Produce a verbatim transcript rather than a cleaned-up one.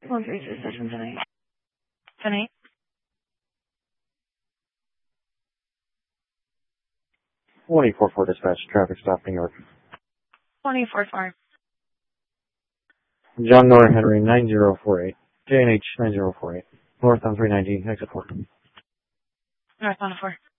one three six seven tonight. Tonight. one eight four four dispatch, traffic stop, New York. Twenty four four. John Miller Henry nine zero four eight. J N H nine zero four eight. North on three ninety, exit four. North on four.